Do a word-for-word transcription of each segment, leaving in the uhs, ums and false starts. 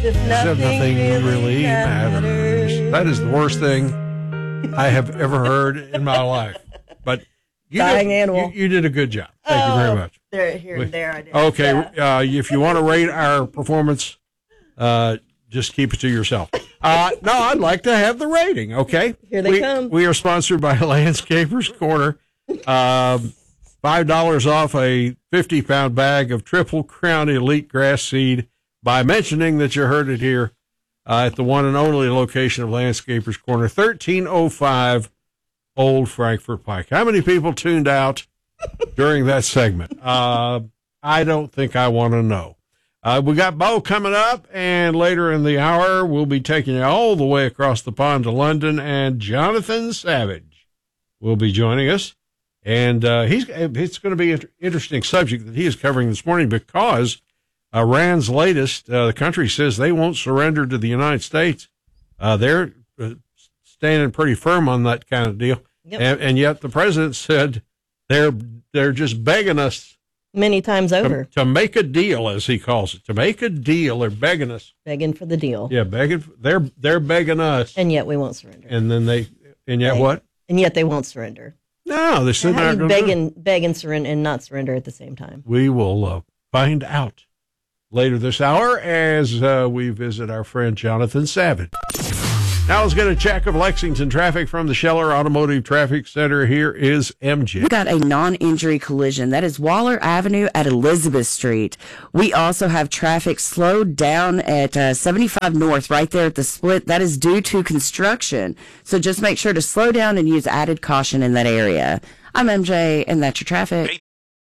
if nothing, nothing really, really matters. matters. That is the worst thing I have ever heard in my life. But you Dying did, animal. You, you did a good job. Thank oh, you very much. There, here and there, I did. Okay, Yeah. uh, if you want to rate our performance, uh, just keep it to yourself. Uh, no, I'd like to have the rating, okay? Here they we, come. We are sponsored by Landscapers Corner. Um, five dollars off a fifty-pound bag of Triple Crown Elite Grass Seed by mentioning that you heard it here uh, at the one and only location of Landscapers Corner, thirteen oh five Old Frankfort Pike. How many people tuned out during that segment? Uh, I don't think I want to know. Uh, we got Bo coming up, and later in the hour, we'll be taking you all the way across the pond to London, and Jonathan Savage will be joining us. And uh, he's it's going to be an interesting subject that he is covering this morning because Iran's latest, uh, the country says they won't surrender to the United States. Uh, they're uh, standing pretty firm on that kind of deal. Yep. And, and yet the president said they're they're just begging us Many times over. to, to make a deal, as he calls it, to make a deal. They're begging us. Begging for the deal. Yeah, begging. They're they're begging us. And yet we won't surrender. And then they and yet Right. what? And yet they won't surrender. No, they said How they're do you going to beg and, beg and surrender and not surrender at the same time? We will uh, find out later this hour as uh, we visit our friend Jonathan Savage. Now let's get a check of Lexington traffic from the Scheller Automotive Traffic Center. Here is M J. We got a non-injury collision. That is Waller Avenue at Elizabeth Street. We also have traffic slowed down at uh, seventy-five North right there at the split. That is due to construction. So just make sure to slow down and use added caution in that area. I'm M J, and that's your traffic.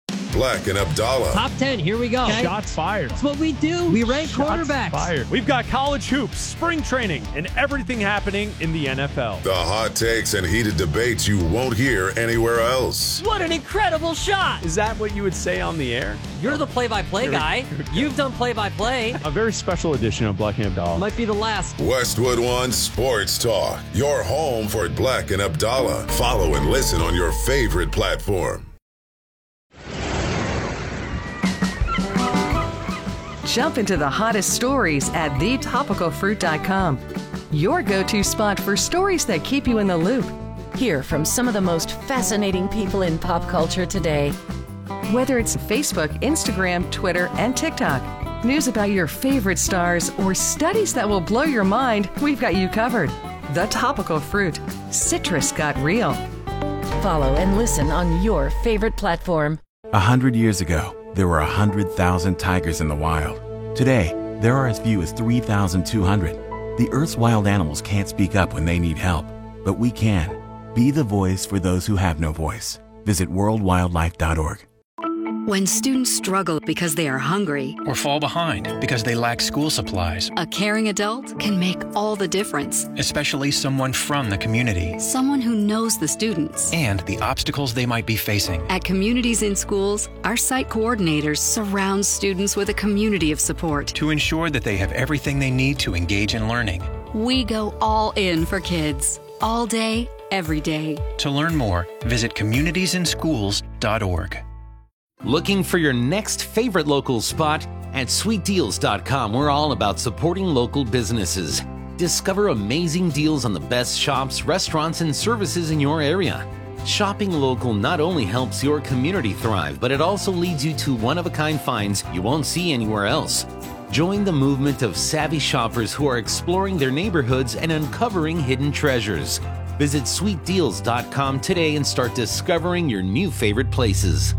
Black and Abdallah. Top ten, here we go. Shots fired. That's what we do. We rank Shots quarterbacks. fired. We've got college hoops, spring training, and everything happening in the N F L. The hot takes and heated debates you won't hear anywhere else. What an incredible shot. Is that what you would say on the air? You're the play-by-play guy. You've done play-by-play. A very special edition of Black and Abdallah. Might be the last. Westwood One Sports Talk. Your home for Black and Abdallah. Follow and listen on your favorite platform. Jump into the hottest stories at the topical fruit dot com. Your go-to spot for stories that keep you in the loop. Hear from some of the most fascinating people in pop culture today. Whether it's Facebook, Instagram, Twitter, and TikTok, news about your favorite stars, or studies that will blow your mind, we've got you covered. The Topical Fruit. Citrus got real. Follow and listen on your favorite platform. A hundred years ago, there were a hundred thousand tigers in the wild. Today, there are as few as three thousand two hundred. The Earth's wild animals can't speak up when they need help, but we can. Be the voice for those who have no voice. Visit world wildlife dot org. When students struggle because they are hungry or fall behind because they lack school supplies, a caring adult can make all the difference. Especially someone from the community. Someone who knows the students. And the obstacles they might be facing. At Communities in Schools, our site coordinators surround students with a community of support. To ensure that they have everything they need to engage in learning. We go all in for kids. All day, every day. To learn more, visit communities in schools dot org. Looking for your next favorite local spot? At sweet deals dot com, we're all about supporting local businesses. Discover amazing deals on the best shops, restaurants, and services in your area. Shopping local not only helps your community thrive, but it also leads you to one-of-a-kind finds you won't see anywhere else. Join the movement of savvy shoppers who are exploring their neighborhoods and uncovering hidden treasures. Visit sweet deals dot com today and start discovering your new favorite places.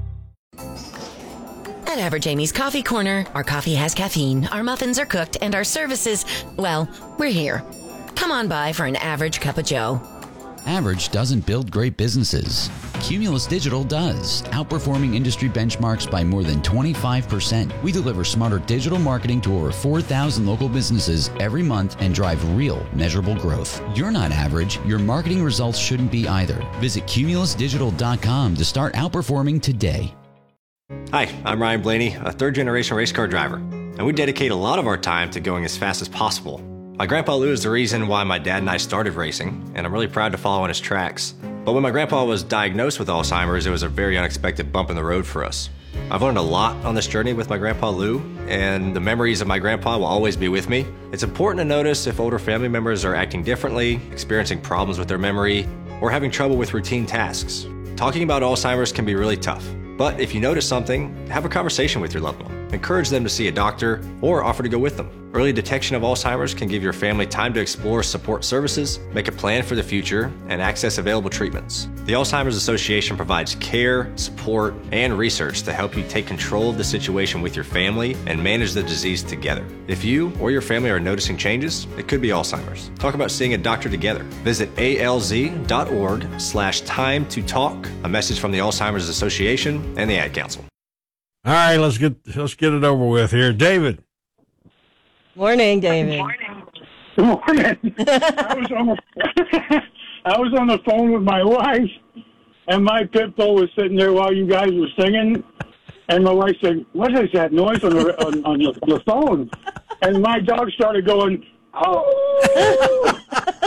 At Average Amy's Coffee Corner, our coffee has caffeine, our muffins are cooked, and our services, well, we're here. Come on by for an average cup of joe. Average doesn't build great businesses. Cumulus Digital does, outperforming industry benchmarks by more than twenty-five percent. We deliver smarter digital marketing to over four thousand local businesses every month and drive real, measurable growth. You're not average. Your marketing results shouldn't be either. Visit cumulus digital dot com to start outperforming today. Hi, I'm Ryan Blaney, a third-generation race car driver, and we dedicate a lot of our time to going as fast as possible. My grandpa Lou is the reason why my dad and I started racing, and I'm really proud to follow in his tracks. But when my grandpa was diagnosed with Alzheimer's, it was a very unexpected bump in the road for us. I've learned a lot on this journey with my Grandpa Lou, and the memories of my grandpa will always be with me. It's important to notice if older family members are acting differently, experiencing problems with their memory, or having trouble with routine tasks. Talking about Alzheimer's can be really tough, but if you notice something, have a conversation with your loved one. Encourage them to see a doctor or offer to go with them. Early detection of Alzheimer's can give your family time to explore support services, make a plan for the future, and access available treatments. The Alzheimer's Association provides care, support, and research to help you take control of the situation with your family and manage the disease together. If you or your family are noticing changes, it could be Alzheimer's. Talk about seeing a doctor together. Visit alz.org slash time to talk. A message from the Alzheimer's Association and the Ad Council. All right, let's get let's get it over with here. David. Morning, David. Good morning. I was on the, I was on the phone with my wife, and my pit bull was sitting there while you guys were singing. And my wife said, "What is that noise on the on, on your, your phone?" And my dog started going, "Oh!"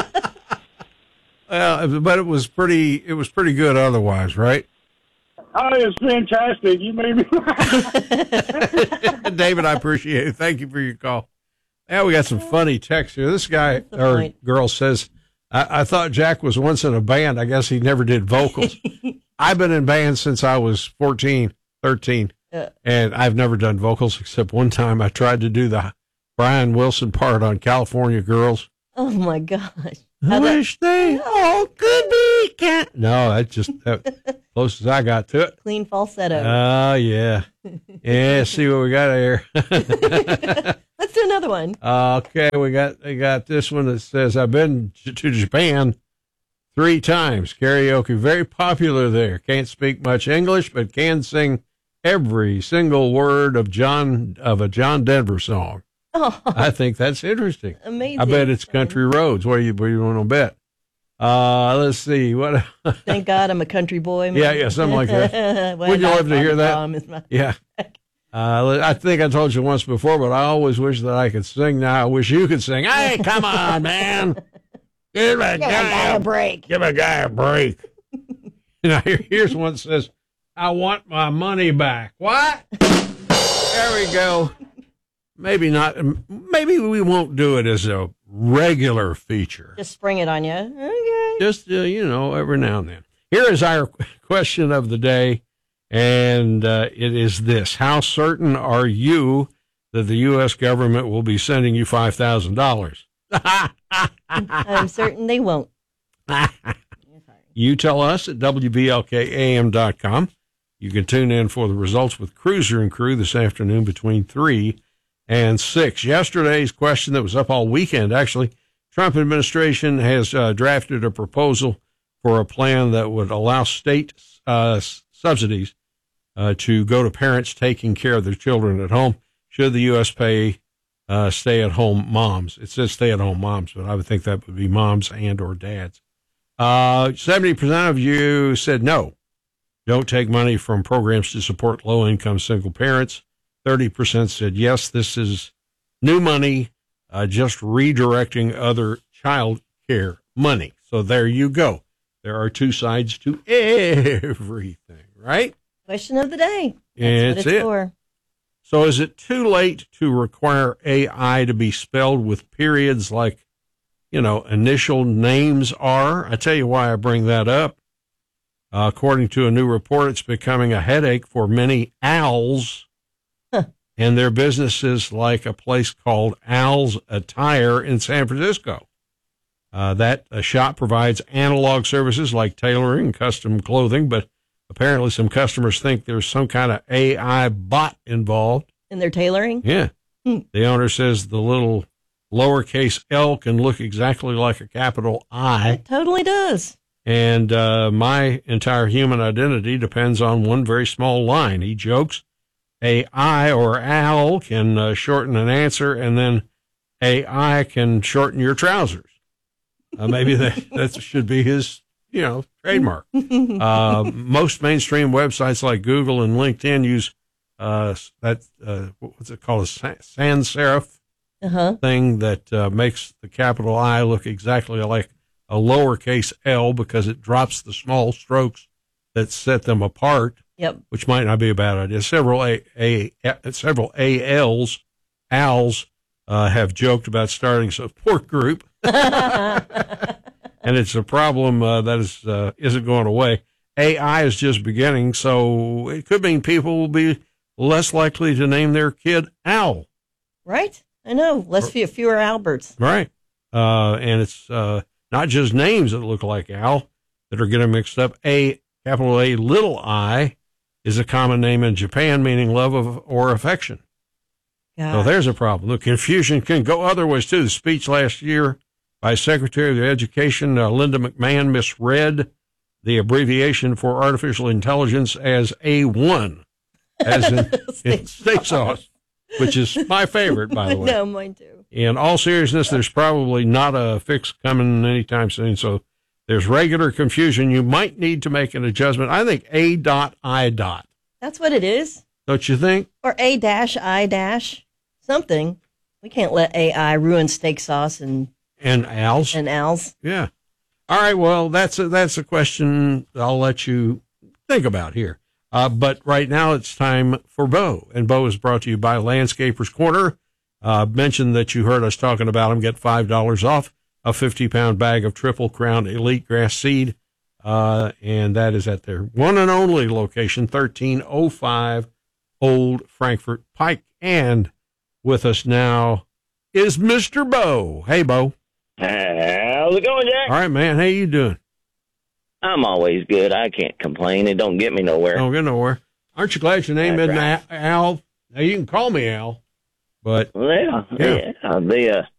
Well, but it was pretty. It was pretty good otherwise, right? Oh, it's fantastic. You made me laugh. David, I appreciate it. Thank you for your call. Yeah, we got some funny texts here. This guy or point. girl says, I, I thought Jack was once in a band. I guess he never did vocals. I've been in bands since I was fourteen, thirteen, Yeah. and I've never done vocals except one time I tried to do the Brian Wilson part on California Girls. Oh, my gosh. I How'd that- wish they all could be cat. No, that's just that close as I got to it. Clean falsetto. Oh, yeah. Yeah, see what we got here. Let's do another one. Okay, we got we got this one that says, I've been j- to Japan three times. Karaoke, very popular there. Can't speak much English, but can sing every single word of John of a John Denver song. Oh, I think that's interesting. amazing. I bet it's Country Roads. What do you, what do you want to bet? Uh, let's see. What? Thank God I'm a country boy. Yeah, yeah, something like that. Would you love to hear that? Yeah. Uh, I think I told you once before, but I always wish that I could sing now. I wish you could sing. Hey, come on, man. Give a, Give a guy a break. Give a guy a break. You know, here, here's one that says, I want my money back. What? There we go. Maybe not. Maybe we won't do it as a regular feature. Just spring it on you. Okay. Just, uh, you know, every now and then. Here is our question of the day, and uh, it is this. How certain are you that the U S government will be sending you five thousand dollars? I'm certain they won't. You tell us at W B L K A M dot com. You can tune in for the results with Cruiser and Crew this afternoon between three and six. Yesterday's question that was up all weekend, actually, Trump administration has uh, drafted a proposal for a plan that would allow state uh, subsidies uh, to go to parents taking care of their children at home. Should the U S pay uh, stay-at-home moms? It says stay-at-home moms, but I would think that would be moms and or dads. Uh, seventy percent of you said no. Don't take money from programs to support low-income single parents. thirty percent said yes, this is new money, uh, just redirecting other child care money. So there you go. There are two sides to everything, right? Question of the day. That's That's what it's it. for. So is it too late to require A I to be spelled with periods like, you know, initial names are? I tell you why I bring that up. Uh, according to a new report, it's becoming a headache for many owls. And their businesses like a place called Al's Attire in San Francisco. Uh, that uh, shop provides analog services like tailoring and custom clothing, but apparently some customers think there's some kind of A I bot involved. And they're tailoring? Yeah. Hmm. The owner says the little lowercase L can look exactly like a capital I. It totally does. And uh, my entire human identity depends on one very small line. He jokes. A I or owl can uh, shorten an answer, and then A I can shorten your trousers. Uh, maybe that, that should be his, you know, trademark. Uh, most mainstream websites like Google and LinkedIn use uh, that, uh, what's it called, a sans serif uh-huh. thing that uh, makes the capital I look exactly like a lowercase L because it drops the small strokes that set them apart. Yep. which might not be a bad idea. Several a, a, a several A Ls, Owls, uh, have joked about starting a support group, and it's a problem uh, that is uh, isn't going away. A I is just beginning, so it could mean people will be less likely to name their kid Owl. Right? I know. Less few, fewer Alberts. Right. Uh, and it's uh, not just names that look like Al that are getting mixed up. A, capital A, little I is a common name in Japan meaning love of or affection. Gosh. So there's a problem. The confusion can go other ways, too. The speech last year by Secretary of Education uh, Linda McMahon misread the abbreviation for artificial intelligence as A one, as in, in steak sauce, which is my favorite, by the way. No, mine too. In all seriousness, there's probably not a fix coming anytime soon, so there's regular confusion. You might need to make an adjustment. I think A dot I dot. That's what it is. Don't you think? Or A dash I dash something. We can't let A I ruin steak sauce and and Al's and Al's. Yeah. All right. Well, that's a, that's a question I'll let you think about here. Uh, but right now it's time for Bo, and Bo is brought to you by Landscapers Corner. Uh, mentioned that you heard us talking about them. Get five dollars off a fifty pound bag of Triple Crown Elite Grass Seed. Uh, and that is at their one and only location, thirteen oh five Old Frankfort Pike. And with us now is Mister Bo. Hey, Bo. How's it going, Jack? All right, man. How you doing? I'm always good. I can't complain. It don't get me nowhere. Don't get nowhere. Aren't you glad your name That's isn't right. Al? Now, you can call me Al, but... Well, yeah, Yeah. yeah. The, uh,